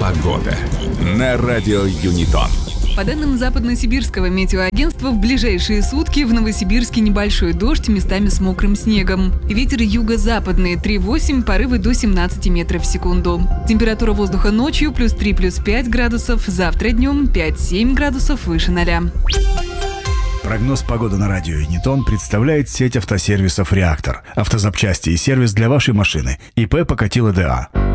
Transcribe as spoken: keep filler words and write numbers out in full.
Погода на радио Юнитон. По данным Западно-Сибирского метеоагентства, в ближайшие сутки в Новосибирске небольшой дождь, местами с мокрым снегом. Ветер юго-западный три восемь, порывы до семнадцати метров в секунду. Температура воздуха ночью плюс три, плюс пять градусов, завтра днем пять-семь градусов выше ноля. Прогноз погоды на радио Юнитон представляет сеть автосервисов «Реактор». Автозапчасти и сервис для вашей машины. ИП Покатило ДА.